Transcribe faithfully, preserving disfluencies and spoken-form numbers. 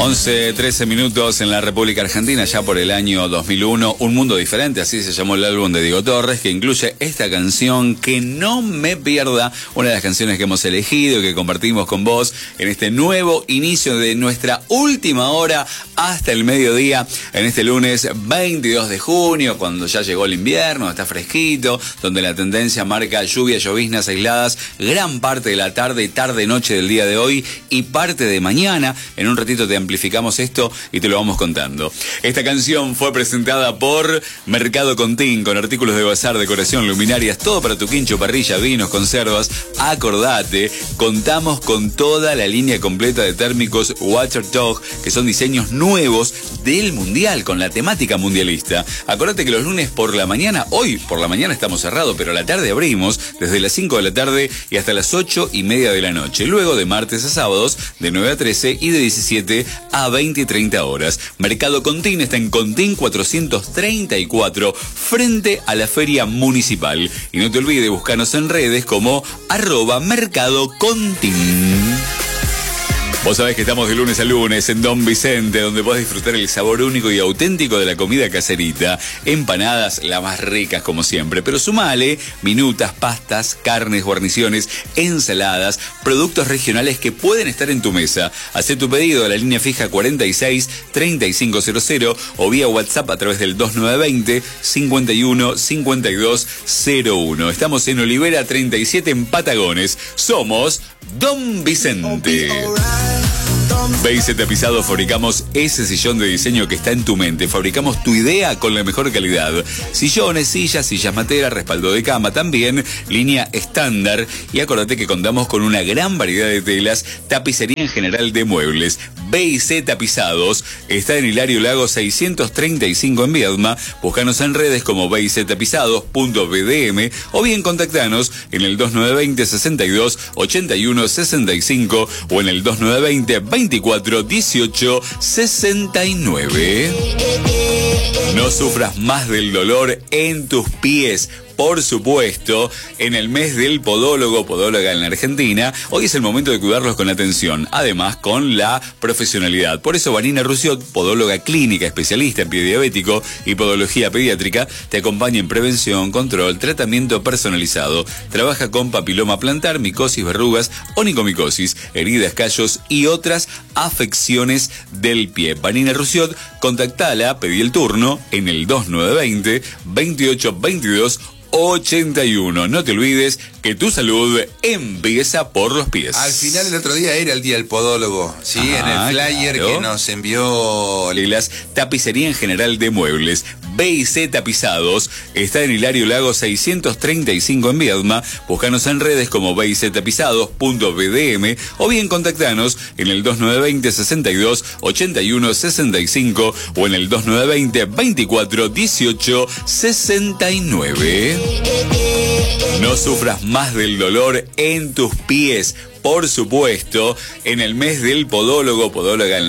once, trece minutos en la República Argentina, ya por el año dos mil uno. Un mundo diferente, así se llamó el álbum de Diego Torres, que incluye esta canción Que no me pierda, una de las canciones que hemos elegido y que compartimos con vos en este nuevo inicio de nuestra última hora hasta el mediodía, en este lunes veintidós de junio, cuando ya llegó el invierno, está fresquito, donde la tendencia marca lluvias, lloviznas aisladas gran parte de la tarde, tarde, noche del día de hoy y parte de mañana. En un ratito te amplificamos esto y te lo vamos contando. Esta canción fue presentada por Mercado Contín, con artículos de bazar, decoración, luminarias, todo para tu quincho, parrilla, vinos, conservas. Acordate, contamos con toda la línea completa de térmicos WaterDog, que son diseños nuevos del Mundial, con la temática mundialista. Acordate que los lunes por la mañana, hoy por la mañana estamos cerrados, pero a la tarde abrimos desde las cinco de la tarde y hasta las ocho y media de la noche. Luego de martes a sábados, de nueve a trece y de diecisiete a veinte y treinta horas. Mercado Contín está en Contín cuatrocientos treinta y cuatro, frente a la Feria Municipal. Y no te olvides buscarnos en redes como arroba Mercado Contín. Vos sabés que estamos de lunes a lunes en Don Vicente, donde podés disfrutar el sabor único y auténtico de la comida caserita. Empanadas, las más ricas como siempre, pero sumale minutas, pastas, carnes, guarniciones, ensaladas, productos regionales que pueden estar en tu mesa. Hacé tu pedido a la línea fija cuarenta y seis, treinta y cinco cero cero o vía WhatsApp a través del dos nueve veinte, cincuenta y uno, cincuenta y dos cero uno. Estamos en Olivera treinta y siete en Patagones. Somos Don Vicente. B C Tapizados, fabricamos ese sillón de diseño que está en tu mente. Fabricamos tu idea con la mejor calidad. Sillones, sillas, sillas materas, respaldo de cama, también línea estándar. Y acordate que contamos con una gran variedad de telas, tapicería en general de muebles. B C Tapizados está en Hilario Lago seiscientos treinta y cinco en Viedma. Búscanos en redes como b c tapizados punto b d m o bien contactanos en el dos nueve veinte, sesenta y dos, ochenta y uno, sesenta y cinco o en el dos nueve veinte, veinticuatro, dieciocho, sesenta y nueve. No sufras más del dolor en tus pies. Por supuesto, en el mes del podólogo, podóloga en la Argentina, hoy es el momento de cuidarlos con atención, además con la profesionalidad. Por eso Vanina Rusiot, podóloga clínica, especialista en pie diabético y podología pediátrica, te acompaña en prevención, control, tratamiento personalizado. Trabaja con papiloma plantar, micosis, verrugas, onicomicosis, heridas, callos y otras afecciones del pie. Vanina Rusiot, contactala, pedí el turno en el dos nueve veinte, veintiocho, veintidós, ochenta y uno. No te olvides que tu salud empieza por los pies. Al final el otro día era el día del podólogo, ¿sí? Ajá, en el flyer claro, que nos envió Lilas, tapicería en general de muebles. B y C Tapizados está en Hilario Lago seiscientos treinta y cinco en Viedma. Búscanos en redes como b y c tapizados punto b d m o bien contactanos en el dos nueve veinte, sesenta y dos, ochenta y uno, sesenta y cinco o en el dos nueve veinte, veinticuatro, dieciocho, sesenta y nueve. No sufras más del dolor en tus pies. Por supuesto, en el mes del podólogo, podóloga en la